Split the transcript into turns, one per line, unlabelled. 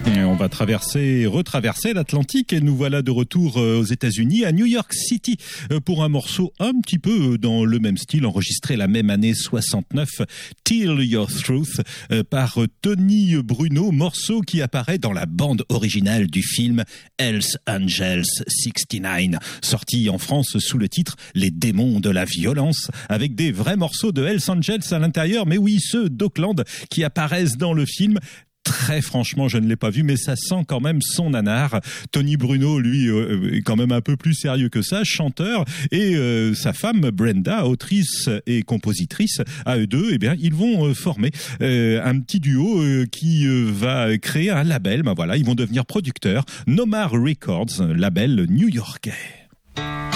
Et on va retraverser l'Atlantique et nous voilà de retour aux États-Unis, à New York City, pour un morceau un petit peu dans le même style, enregistré la même année 69, Tell Your Truth, par Tony Bruno, morceau qui apparaît dans la bande originale du film Hells Angels 69, sorti en France sous le titre Les démons de la violence, avec des vrais morceaux de Hells Angels à l'intérieur, mais oui, ceux d'Oakland qui apparaissent dans le film. Très franchement, je ne l'ai pas vu, mais ça sent quand même son nanar. Tony Bruno, lui, est quand même un peu plus sérieux que ça, chanteur, et sa femme Brenda, autrice et compositrice, à eux deux, eh bien, ils vont former un petit duo qui va créer un label. Ben voilà, ils vont devenir producteurs. Nomar Records, label new-yorkais.